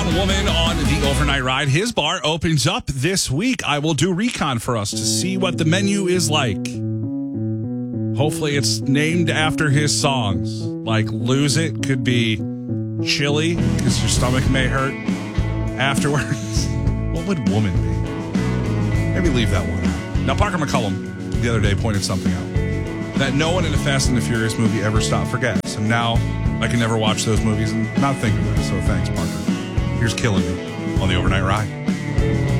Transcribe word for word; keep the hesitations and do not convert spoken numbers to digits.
Woman on the overnight ride. His bar opens up this week. I will do recon for us to see what the menu is like. Hopefully it's named after his songs. Like Lose It could be chili because your stomach may hurt afterwards. What would Woman be? Maybe leave that one out. Now, Parker McCullum the other day pointed something out. That no one in a Fast and the Furious movie ever stopped for gas. And now I can never watch those movies and not think of that. So thanks, Parker. Here's Killing Me on the overnight ride.